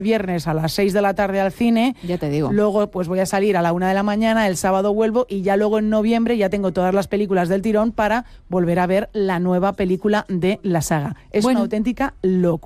viernes a las 6 de la tarde al cine. Ya te digo. Luego pues voy a salir a la 1 de la mañana, el sábado vuelvo y ya luego en noviembre ya tengo todas las películas del tirón para volver a ver la nueva película de la saga. Es una auténtica locura.